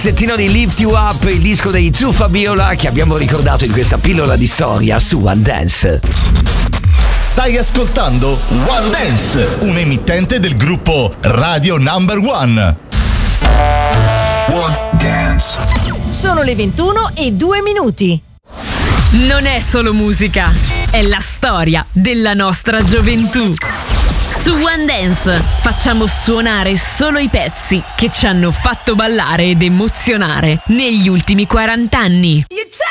Settino di Lift You Up, il disco dei True Fabiola che abbiamo ricordato in questa pillola di storia su One Dance. Stai ascoltando One Dance, un emittente del gruppo Radio Number One. One Dance. Sono le 21:02. Non è solo musica, è la storia della nostra gioventù. Su One Dance facciamo suonare solo i pezzi che ci hanno fatto ballare ed emozionare negli ultimi 40 anni.